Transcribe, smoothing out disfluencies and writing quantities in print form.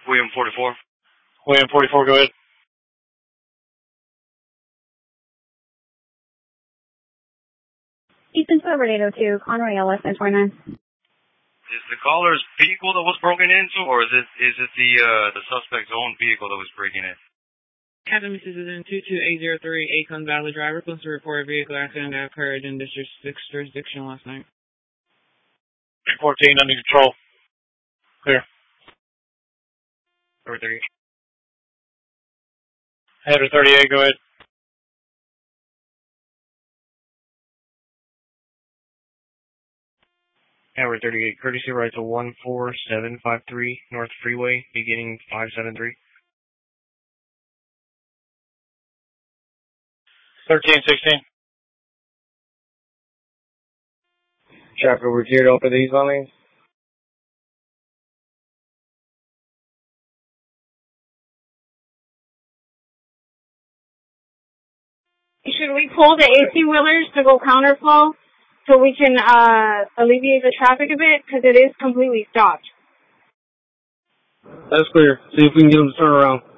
William 44. William 44, go ahead. Ethan Silver 802, Conroy Ellis, 29. Is the caller's vehicle that was broken into, or is it the suspect's own vehicle that was breaking in? Captain Mrs. is in 22803, Acon Valley Driver, plus to report a vehicle accident that occurred in District 6 jurisdiction last night. 14, under control. Clear. Over 38. Header 38, go ahead. Tower 38, courtesy right to 14753 North Freeway, beginning 573. 1316. Traffic over here to open these lanes. Should we pull the 18-wheelers to go counterflow so we can alleviate the traffic a bit? Because it is completely stopped. That's clear. See if we can get them to turn around.